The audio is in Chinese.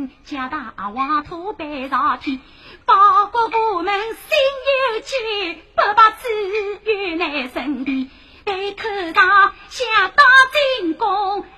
人家大黄土背朝天，报国部门心有气，不把资源来身边。被口上想当进宫，